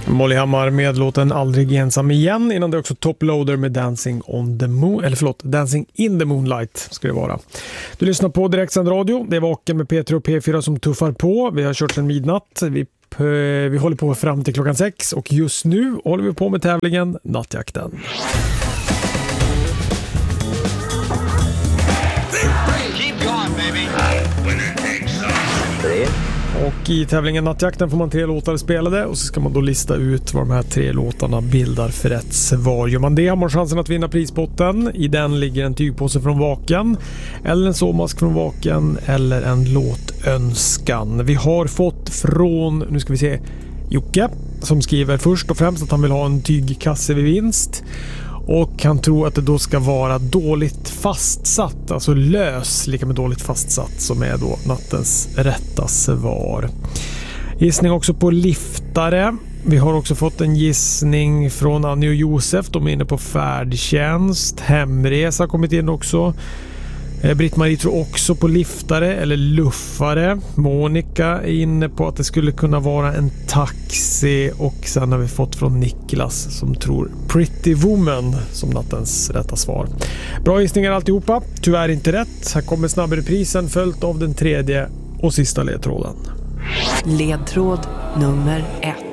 Molly Hammar med låten Aldrig ensam igen. Innan det också Top Loader med Dancing in the Moonlight ska det vara. Du lyssnar på Direktsänd radio. Det är Vaken med P3 och P4 som tuffar på. Vi har kört sedan midnatt. Vi håller på fram till klockan 6 och just nu håller vi på med tävlingen Nattjakten. Och i tävlingen Nattjakten får man 3 låtar spelade och så ska man då lista ut vad de här 3 låtarna bildar för rätt svar. Gör man det har man chansen att vinna prispotten. I den ligger en tygpåse från Vaken, eller en sovmask från Vaken, eller en låtönskan. Vi har fått från, nu ska vi se, Jocke som skriver först och främst att han vill ha en tygkasse vid vinst. Och han tror att det då ska vara dåligt fastsatt, alltså lös lika med dåligt fastsatt, som är då nattens rätta svar. Gissning också på liftare. Vi har också fått en gissning från Annie och Josef. De är inne på färdtjänst. Hemresa har kommit in också. Britt-Marie tror också på liftare eller luffare. Monica är inne på att det skulle kunna vara en taxi. Och sen har vi fått från Niklas som tror Pretty Woman som nattens rätta svar. Bra gissningar alltihopa. Tyvärr inte rätt. Här kommer snabbreprisen följt av den tredje och sista ledtråden. Ledtråd nummer 1.